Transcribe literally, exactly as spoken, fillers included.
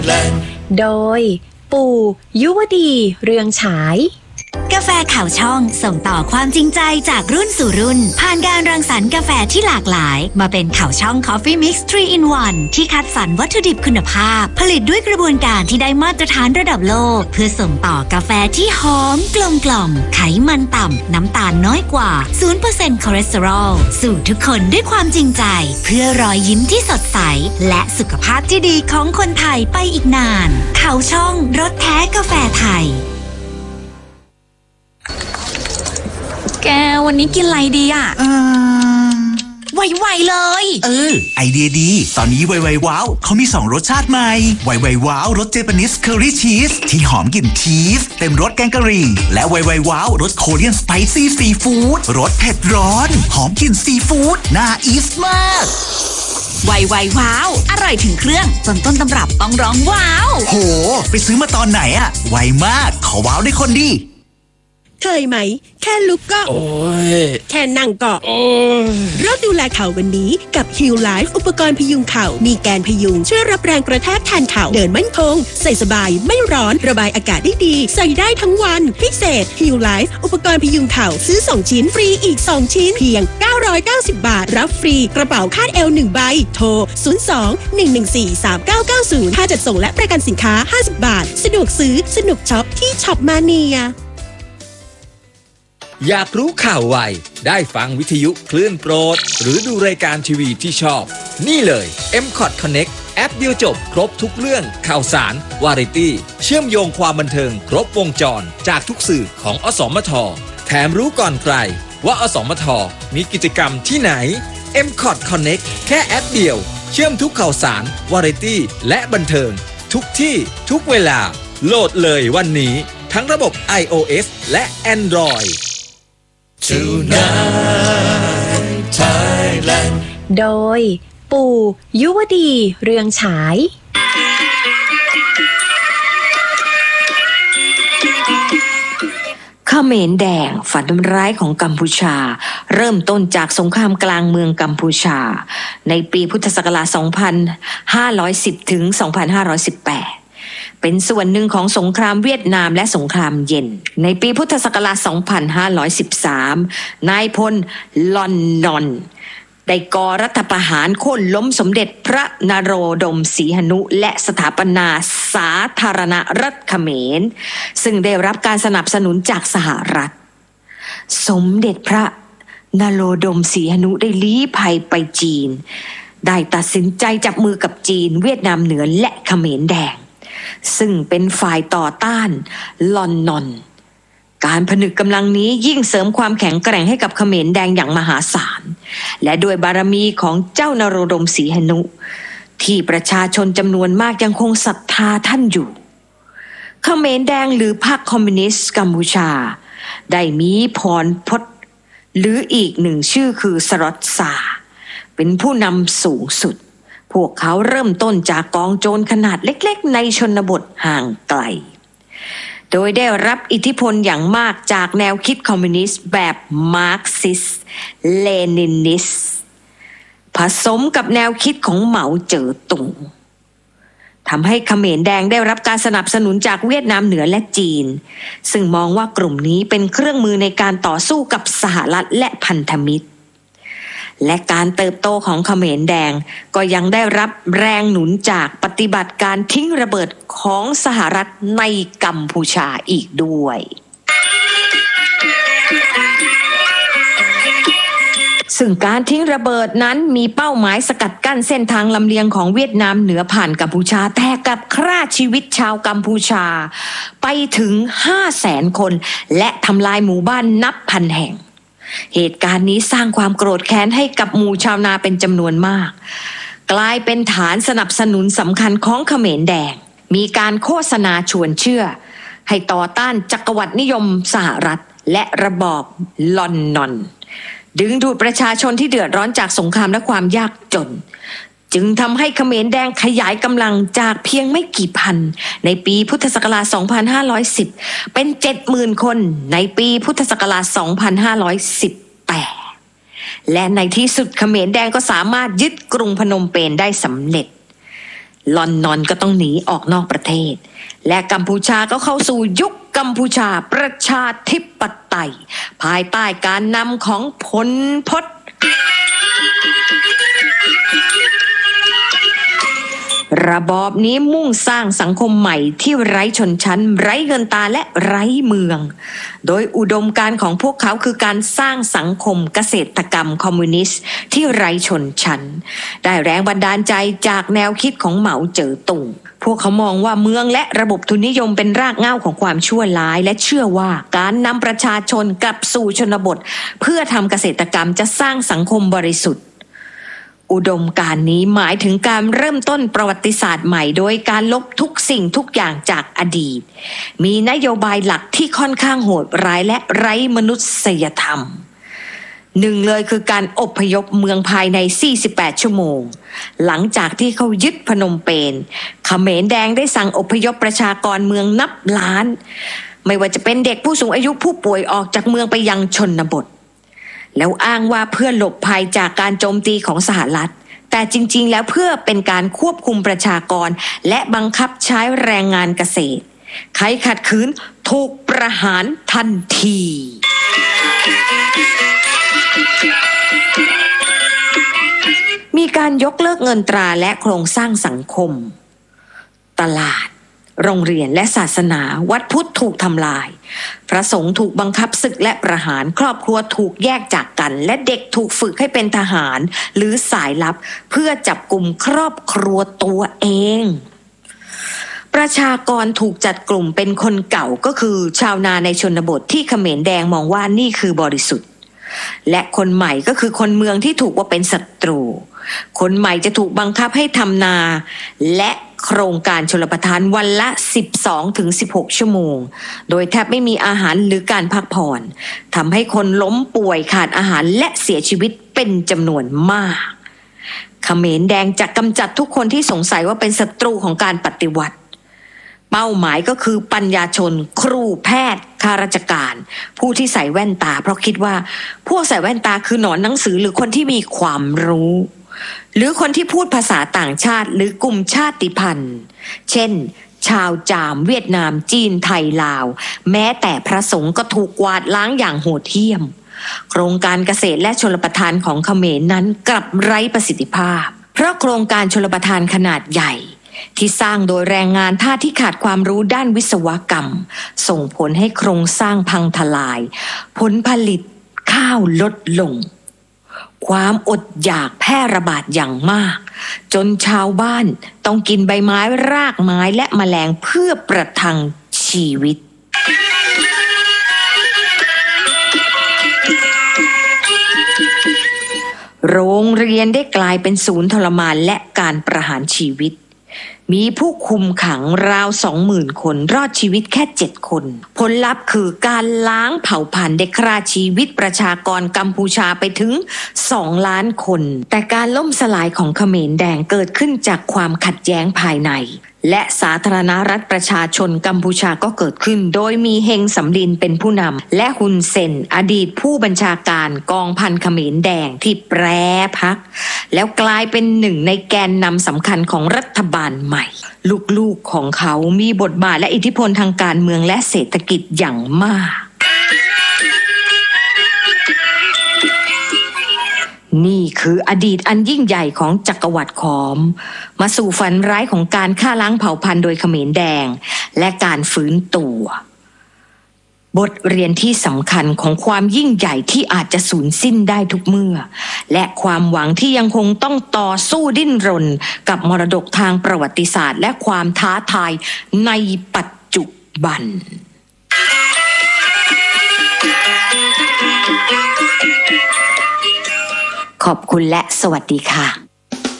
โดยปู่ยุวดีเรืองฉายกาแฟข่าวช่องส่งต่อความจริงใจจากรุ่นสู่รุ่นผ่านการรังสรรค์กาแฟที่หลากหลายมาเป็นข่าวช่อง Coffee Mix ทรี อิน วัน ที่คัดสรรวัตถุดิบคุณภาพผลิตด้วยกระบวนการที่ได้มาตรฐานระดับโลกเพื่อส่งต่อกาแฟที่หอมกลมกล่อมไขมันต่ำน้ำตาลน้อยกว่า ศูนย์เปอร์เซ็นต์ คอเลสเตอรอลสู่ทุกคนด้วยความจริงใจเพื่อรอยยิ้มที่สดใสและสุขภาพที่ดีของคนไทยไปอีกนานข่าวช่องรสแท้กาแฟไทยแกวันนี้กินอะไรดีอ่ะเออไวๆเลยเออไอเดียดีตอนนี้ไวๆว้าวเขามีสองรสชาติใหม่ไวๆว้าวรสเจแปนิสเคอรี่ชีสที่หอมกลิ่นชีสเต็มรสแกงกะหรี่และไวๆว้าวรสโคเรียนสไปซี่ซีฟู้ดรสเผ็ดร้อนหอมกลิ่นซีฟู้ดน่าอีสมากไวๆว้าวอร่อยถึงเครื่องจนต้นตำรับต้องร้องว้าวโหไปซื้อมาตอนไหนอะไวมากขอว้าวได้คนดีเคยไหมแค่ลุกก็โอ้ยแค่นั่งก็โอ้ยเราดูแลเข่าวันนี้กับ Heal Life อุปกรณ์พยุงเข่ามีแกนพยุงช่วยรับแรงกระแทกแทนเข่าเดินมั่นคงใส่สบายไม่ร้อนระบายอากาศได้ดีใส่ได้ทั้งวันพิเศษ Heal Life อุปกรณ์พยุงเข่าซื้อสองชิ้นฟรีอีกสองชิ้นเพียงเก้าร้อยเก้าสิบบาทรับฟรีกระเป๋าคาดเอวหนึ่งใบโทรศูนย์ สอง หนึ่ง หนึ่ง สี่ สาม เก้า เก้า ศูนย์ค่าจัดส่งและประกันสินค้าห้าสิบบาทสะดวกซื้อสนุกช็อปที่ช็อปมาเนียอยากรู้ข่าวไวได้ฟังวิทยุคลื่นโปรดหรือดูรายการทีวีที่ชอบนี่เลย เอ็ม คอท Connect แอปเดียวจบครบทุกเรื่องข่าวสารวาไรตี้เชื่อมโยงความบันเทิงครบวงจรจากทุกสื่อของอสมทแถมรู้ก่อนใครว่าอสมทมีกิจกรรมที่ไหน เอ็ม คอท Connect แค่แอปเดียวเชื่อมทุกข่าวสารวาไรตี้และบันเทิงทุกที่ทุกเวลาโหลดเลยวันนี้ทั้งระบบ iOS และ Android Tonight Thailand โดยปู่ยุวดีเรืองฉายเขมรแดงฝันร้ายของกัมพูชาเริ่มต้นจากสงครามกลางเมืองกัมพูชาในปีพุทธศักราช สองพันห้าร้อยสิบ ถึง สองพันห้าร้อยสิบแปดเป็นส่วนหนึ่งของสงครามเวียดนามและสงครามเย็นในปีพุทธศักราช สองพันห้าร้อยสิบสาม นายพลลอนนอนได้ก่อรัฐประหารโค่นล้มสมเด็จพระนโรดมศรีหนุและสถาปนาสาธารณรัฐเขมรซึ่งได้รับการสนับสนุนจากสหรัฐสมเด็จพระนโรดมศรีหนุได้ลี้ภัยไปจีนได้ตัดสินใจจับมือกับจีนเวียดนามเหนือและเขมรแดงซึ่งเป็นฝ่ายต่อต้านลอนนอนการผนึกกำลังนี้ยิ่งเสริมความแข็งแกร่งให้กับเขมรแดงอย่างมหาศาลและด้วยบารมีของเจ้านโรดมศรีหนุที่ประชาชนจำนวนมากยังคงศรัทธาท่านอยู่เขมรแดงหรือพรรคคอมมิวนิสต์กัมพูชาได้มีพรพจน์หรืออีกหนึ่งชื่อคือสรอตซาเป็นผู้นำสูงสุดพวกเขาเริ่มต้นจากกองโจรขนาดเล็กๆในชนบทห่างไกลโดยได้รับอิทธิพลอย่างมากจากแนวคิดคอมมิวนิสต์แบบมาร์กซิสเลนินิสผสมกับแนวคิดของเหมาเจ๋อตุงทำให้เขมรแดงได้รับการสนับสนุนจากเวียดนามเหนือและจีนซึ่งมองว่ากลุ่มนี้เป็นเครื่องมือในการต่อสู้กับสหรัฐและพันธมิตรและการเติบโตของเขมรแดงก็ยังได้รับแรงหนุนจากปฏิบัติการทิ้งระเบิดของสหรัฐในกัมพูชาอีกด้วยซึ่งการทิ้งระเบิดนั้นมีเป้าหมายสกัดกั้นเส้นทางลำเลียงของเวียดนามเหนือผ่านกัมพูชาแต่กับฆ่าชีวิตชาวกัมพูชาไปถึง ห้าแสน คนและทำลายหมู่บ้านนับพันแห่งเหตุการณ์นี้สร้างความโกรธแค้นให้กับหมู่ชาวนาเป็นจำนวนมากกลายเป็นฐานสนับสนุนสำคัญของเขมรแดงมีการโฆษณาชวนเชื่อให้ต่อต้านจักรวรรดินิยมสหรัฐและระบอบลอนนอนดึงดูดประชาชนที่เดือดร้อนจากสงครามและความยากจนจึงทำให้เขมรแดงขยายกำลังจากเพียงไม่กี่พันในปีพุทธศักราช สองพันห้าร้อยสิบ เป็น เจ็ดหมื่น คนในปีพุทธศักราช สองพันห้าร้อยสิบแปด และในที่สุดเขมรแดงก็สามารถยึดกรุงพนมเปญได้สำเร็จลอนนอนก็ต้องหนีออกนอกประเทศและกัมพูชาก็เข้าสู่ยุคกัมพูชาประชาธิปไตยภายใต้การนำของพลพตระบอบนี้มุ่งสร้างสังคมใหม่ที่ไร้ชนชั้นไร้เงินตาและไร้เมืองโดยอุดมการณ์ของพวกเขาคือการสร้างสังคมเกษตรกรรมคอมมิวนิสต์ที่ไร้ชนชั้นได้แรงบันดาลใจจากแนวคิดของเหมาเจ๋อตุงพวกเขามองว่าเมืองและระบบทุนนิยมเป็นรากเหง้าของความชั่วร้ายและเชื่อว่าการนำประชาชนกลับสู่ชนบทเพื่อทำเกษตรกรรมจะสร้างสังคมบริสุทธิ์อุดมการณ์นี้หมายถึงการเริ่มต้นประวัติศาสตร์ใหม่โดยการลบทุกสิ่งทุกอย่างจากอดีตมีนโยบายหลักที่ค่อนข้างโหดร้ายและไร้มนุษยธรรมหนึ่งเลยคือการอพยพเมืองภายในสี่สิบแปดชั่วโมงหลังจากที่เขายึดพนมเปญเขมรแดงได้สั่งอพยพประชากรเมืองนับล้านไม่ว่าจะเป็นเด็กผู้สูงอายุผู้ป่วยออกจากเมืองไปยังชนบทแล้วอ้างว่าเพื่อหลบภัยจากการโจมตีของสหรัฐแต่จริงๆแล้วเพื่อเป็นการควบคุมประชากรและบังคับใช้แรงงานเกษตรใครขัดขืนถูกประหารทันทีมีการยกเลิกเงินตราและโครงสร้างสังคมตลาดโรงเรียนและศาสนาวัดพุทธถูกทำลายพระสงฆ์ถูกบังคับศึกและประหารครอบครัวถูกแยกจากกันและเด็กถูกฝึกให้เป็นทหารหรือสายลับเพื่อจับกลุ่มครอบครัวตัวเองประชากรถูกจัดกลุ่มเป็นคนเก่าก็คือชาวนาในชนบทที่เขมรแดงมองว่านี่คือบริสุทธิ์และคนใหม่ก็คือคนเมืองที่ถูกว่าเป็นศัตรูคนใหม่จะถูกบังคับให้ทำนาและโครงการชลประทานวันละ สิบสองถึงสิบหก ชั่วโมงโดยแทบไม่มีอาหารหรือการพักผ่อนทำให้คนล้มป่วยขาดอาหารและเสียชีวิตเป็นจำนวนมากเขมรแดงจะกำจัดทุกคนที่สงสัยว่าเป็นศัตรูของการปฏิวัติเป้าหมายก็คือปัญญาชนครูแพทย์ข้าราชการผู้ที่ใส่แว่นตาเพราะคิดว่าพวกใส่แว่นตาคือหนอนหนังสือหรือคนที่มีความรู้หรือคนที่พูดภาษาต่างชาติหรือกลุ่มชาติพันธุ์เช่นชาวจามเวียดนามจีนไทยลาวแม้แต่พระสงฆ์ก็ถูกกวาดล้างอย่างโหดเหี้ยมโครงการเกษตรและชลประทานของเขมรนั้นกลับไร้ประสิทธิภาพเพราะโครงการชลประทานขนาดใหญ่ที่สร้างโดยแรงงานท่าที่ขาดความรู้ด้านวิศวกรรมส่งผลให้โครงสร้างพังทลายผลผลิตข้าวลดลงความอดอยากแพร่ระบาดอย่างมากจนชาวบ้านต้องกินใบไม้รากไม้และแมลงเพื่อประทังชีวิตโรงเรียนได้กลายเป็นศูนย์ทรมานและการประหารชีวิตมีผู้คุมขังราว สองหมื่น คนรอดชีวิตแค่เจ็ดคนผลลัพธ์คือการล้างเผ่าพันธุ์ได้ฆ่าชีวิตประชากรกัมพูชาไปถึงสองล้านคนแต่การล่มสลายของเขมรแดงเกิดขึ้นจากความขัดแย้งภายในและสาธารณรัฐประชาชนกัมพูชาก็เกิดขึ้นโดยมีเฮงสำลินเป็นผู้นำและฮุนเซนอดีตผู้บัญชาการกองพันเขมรแดงที่แปรพักแล้วกลายเป็นหนึ่งในแกนนำสำคัญของรัฐบาลใหม่ลูกๆของเขามีบทบาทและอิทธิพลทางการเมืองและเศรษฐกิจอย่างมากนี่คืออดีตอันยิ่งใหญ่ของจักรวรรดิขอมมาสู่ฝันร้ายของการฆ่าล้างเผ่าพันธุ์โดยเขมรแดงและการฟื้นตัวบทเรียนที่สำคัญของความยิ่งใหญ่ที่อาจจะสูญสิ้นได้ทุกเมื่อและความหวังที่ยังคงต้องต่อสู้ดิ้นรนกับมรดกทางประวัติศาสตร์และความท้าทายในปัจจุบันขอบคุณและสวัสดีค่ะ